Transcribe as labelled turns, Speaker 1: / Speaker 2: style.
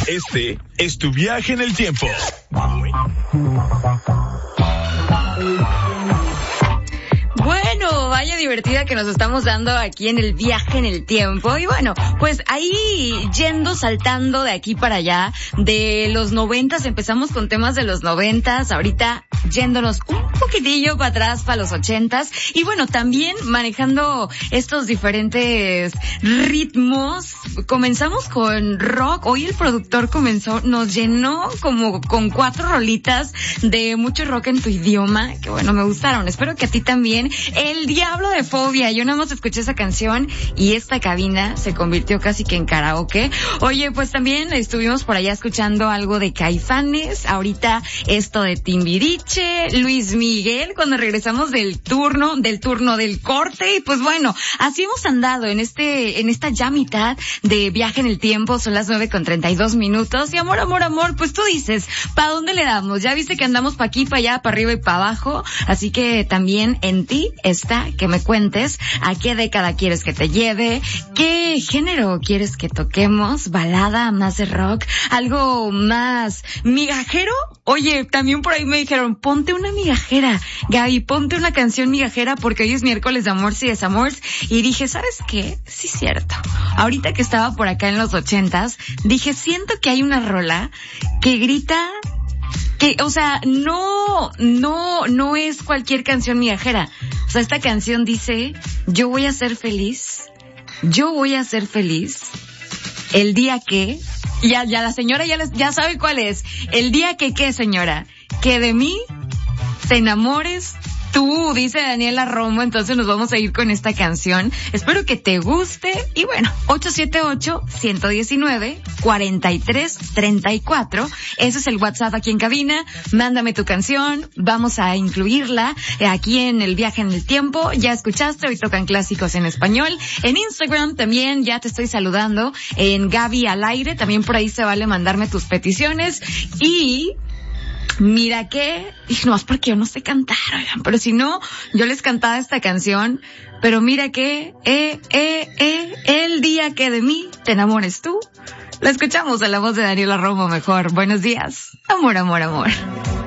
Speaker 1: Este es tu viaje en el tiempo.
Speaker 2: Bueno, vaya divertida que nos estamos dando aquí en el viaje en el tiempo. Y bueno, pues ahí saltando de aquí para allá, de los 90s, empezamos con temas de los 90s, ahorita yéndonos un poquitillo para atrás, para los 80s. Y bueno, también manejando estos diferentes ritmos. Comenzamos con rock. Hoy el productor nos llenó como con 4 rolitas de mucho rock en tu idioma, que bueno, me gustaron. Espero que a ti también. El Diablo de Fobia. Yo nada más escuché esa canción y esta cabina se convirtió casi que en karaoke. Oye, pues también estuvimos por allá escuchando algo de Caifanes. Ahorita esto de Timbiriche, Luis Miguel, cuando regresamos del corte. Y pues bueno, así hemos andado en esta ya mitad de viaje en el tiempo. Son las 9:32. Y amor, pues tú dices, ¿para dónde le damos? Ya viste que andamos pa' aquí, pa' allá, pa' arriba y pa' abajo. Así que también en ti está que me cuentes a qué década quieres que te lleve, qué género quieres que toquemos, balada, más de rock, algo más migajero. Oye, también por ahí me dijeron, ponte una migajera, Gaby, ponte una canción migajera porque hoy es miércoles de amores y desamores. Y dije, ¿sabes qué? Sí, cierto. Ahorita que estaba por acá en los 80s, dije, siento que hay una rola que grita que, o sea, no es cualquier canción migajera. O sea, esta canción dice, yo voy a ser feliz el día que, ya la señora ya sabe cuál es, el día que, ¿qué, señora? Que de mí te enamores tú, dice Daniela Romo. Entonces nos vamos a ir con esta canción. Espero que te guste. Y bueno, 878-119-4334. Ese es el WhatsApp aquí en cabina. Mándame tu canción. Vamos a incluirla aquí en el viaje en el tiempo. Ya escuchaste, hoy tocan clásicos en español. En Instagram también ya te estoy saludando. En Gaby al aire. También por ahí se vale mandarme tus peticiones. Y mira que, no es porque yo no sé cantar, oigan, pero si no, yo les cantaba esta canción. Pero mira que, el día que de mí te enamores tú. La escuchamos a la voz de Daniela Romo mejor. Buenos días. Amor.